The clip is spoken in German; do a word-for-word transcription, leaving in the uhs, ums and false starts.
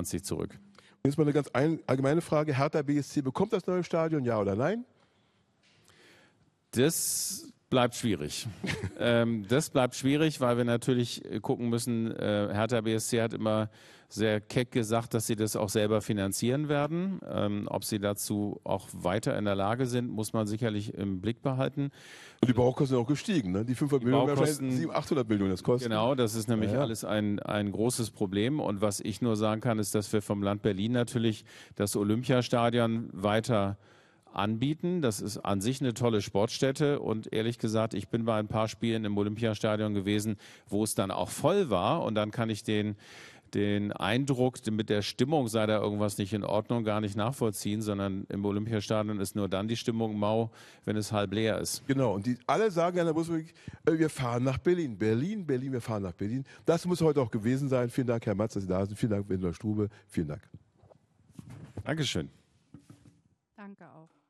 vierundzwanzig zurück. Jetzt mal eine ganz ein, allgemeine Frage. Hertha B S C bekommt das neue Stadion, ja oder nein? Das bleibt schwierig. ähm, das bleibt schwierig, weil wir natürlich gucken müssen, äh, Hertha B S C hat immer sehr keck gesagt, dass sie das auch selber finanzieren werden. Ähm, ob sie dazu auch weiter in der Lage sind, muss man sicherlich im Blick behalten. Und die Baukosten sind auch gestiegen, ne? Die fünfhundert Millionen, Baukosten, siebenhundert, achthundert Millionen das kostet. Genau, das ist nämlich ja, ja. alles ein, ein großes Problem. Und was ich nur sagen kann, ist, dass wir vom Land Berlin natürlich das Olympiastadion weiter anbieten. Das ist an sich eine tolle Sportstätte und ehrlich gesagt, ich bin bei ein paar Spielen im Olympiastadion gewesen, wo es dann auch voll war und dann kann ich den den Eindruck, mit der Stimmung sei da irgendwas nicht in Ordnung, gar nicht nachvollziehen, sondern im Olympiastadion ist nur dann die Stimmung mau, wenn es halb leer ist. Genau, und die alle sagen an der Busweg, äh, wir fahren nach Berlin, Berlin, Berlin, wir fahren nach Berlin. Das muss heute auch gewesen sein. Vielen Dank, Herr Matz, dass Sie da sind. Vielen Dank, Wendler Strube. Vielen Dank. Dankeschön. Danke auch.